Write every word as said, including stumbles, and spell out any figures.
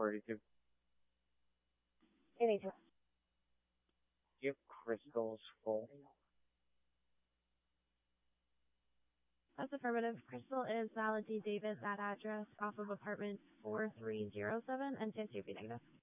thirty-two. eighty-two. Yep, Crystal's full. That's affirmative. Crystal is valid D. Davis at address off of apartment four three zero seven and T S U be negative.